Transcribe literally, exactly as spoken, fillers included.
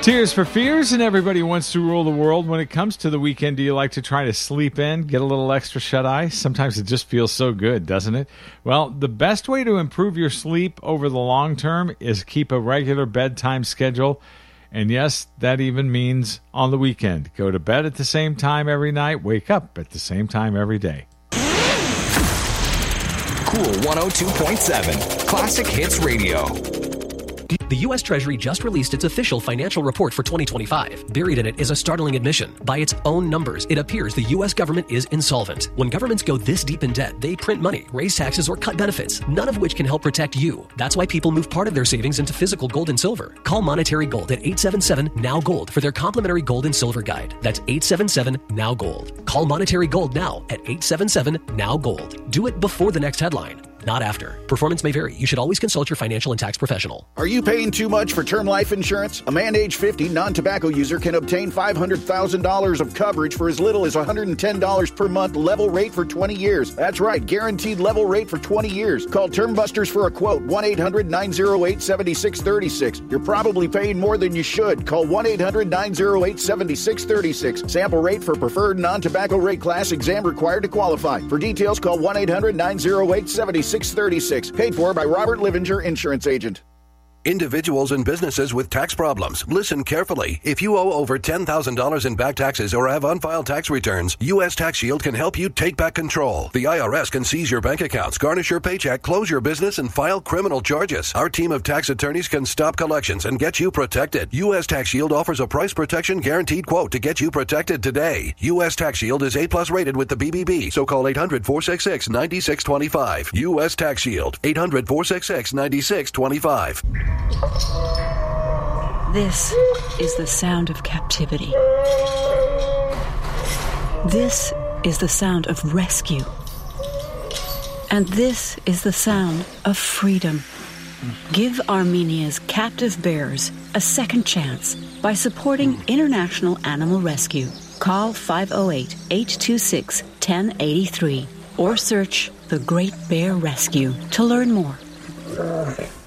Tears for Fears, and everybody wants to rule the world. When it comes to the weekend, do you like to try to sleep in, get a little extra shut-eye? Sometimes it just feels so good, doesn't it? Well, the best way to improve your sleep over the long term is keep a regular bedtime schedule. And yes, that even means on the weekend. Go to bed at the same time every night, wake up at the same time every day. Cool one oh two point seven, Classic Hits Radio. The U S Treasury just released its official financial report for twenty twenty-five. Buried in it is a startling admission. By its own numbers, it appears the U S government is insolvent. When governments go this deep in debt, they print money, raise taxes, or cut benefits, none of which can help protect you. That's why people move part of their savings into physical gold and silver. Call Monetary Gold at eight seven seven, N O W Gold for their complimentary gold and silver guide. That's eight seven seven, N O W Gold. Call Monetary Gold now at eight seven seven, N O W Gold. Do it before the next headline, not after. Performance may vary. You should always consult your financial and tax professional. Are you paying too much for term life insurance? A man age fifty, non-tobacco user can obtain five hundred thousand dollars of coverage for as little as one hundred ten dollars per month, level rate for twenty years. That's right, guaranteed level rate for twenty years. Call Term Busters for a quote, one eight hundred, nine oh eight, seven six three six. You're probably paying more than you should. Call one eight hundred, nine oh eight, seven six three six. Sample rate for preferred non-tobacco rate class, exam required to qualify. For details, call one eight hundred, nine oh eight, seven six three six. Paid for by Robert Livinger, Insurance Agent. Individuals and businesses with tax problems, listen carefully. If you owe over ten thousand dollars in back taxes or have unfiled tax returns, U S Tax Shield can help you take back control. The I R S can seize your bank accounts, garnish your paycheck, close your business, and file criminal charges. Our team of tax attorneys can stop collections and get you protected. U S Tax Shield offers a price protection guaranteed quote to get you protected today. U S Tax Shield is A plus rated with the B B B, so call eight hundred, four six six, nine six two five. U S Tax Shield, eight hundred, four six six, nine six two five. This is the sound of captivity. This is the sound of rescue. And this is the sound of freedom. Give Armenia's captive bears a second chance by supporting International Animal Rescue. Call five oh eight, eight two six, one oh eight three or search The Great Bear Rescue to learn more.